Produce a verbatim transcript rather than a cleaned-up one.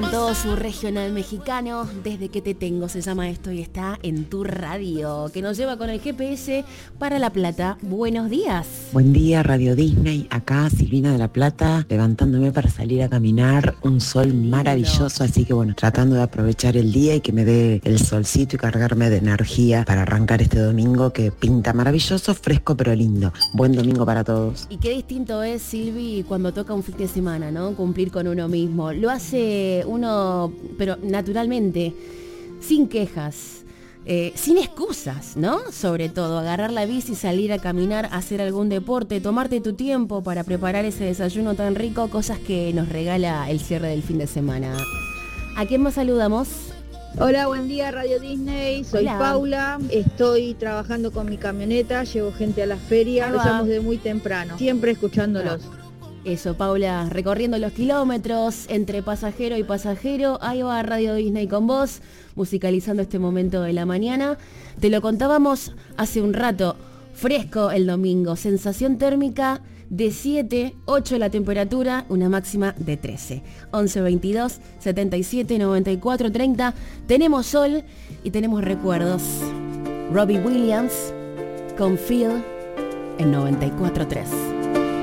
con todo su regional mexicano. Desde que te tengo se llama esto y está en tu radio, que nos lleva con el G P S para La Plata. Buenos días. Buen día, Radio Disney. Acá Silvina de La Plata, levantándome para salir a caminar. Un sol maravilloso, así que bueno, tratando de aprovechar el día y que me dé el solcito y cargarme de energía para arrancar este domingo que pinta maravilloso, fresco pero lindo. Buen domingo para todos. Y qué distinto es, Silvi, cuando toca un fin de semana, ¿no? Cumplir con uno mismo. Lo hace uno, pero naturalmente, sin quejas, eh, sin excusas, ¿no? Sobre todo, agarrar la bici, salir a caminar, hacer algún deporte, tomarte tu tiempo para preparar ese desayuno tan rico, cosas que nos regala el cierre del fin de semana. ¿A quién más saludamos? Hola, buen día Radio Disney, soy Hola. Paula, estoy trabajando con mi camioneta, llevo gente a la feria, empezamos de muy temprano, siempre escuchándolos. Ah. Eso, Paula, recorriendo los kilómetros entre pasajero y pasajero, ahí va Radio Disney con vos, musicalizando este momento de la mañana. Te lo contábamos hace un rato, fresco el domingo, sensación térmica de siete, ocho la temperatura, una máxima de trece. once veintidós, setenta y siete, noventa y cuatro, treinta, tenemos sol y tenemos recuerdos. Robbie Williams con Phil en noventa y cuatro tres.